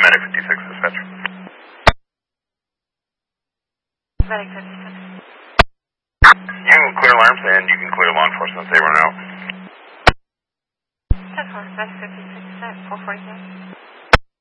Medic 56, dispatch. Medic 56. You can clear alarms and you can clear law enforcement if they run out. 10-4, Medic 56, 449.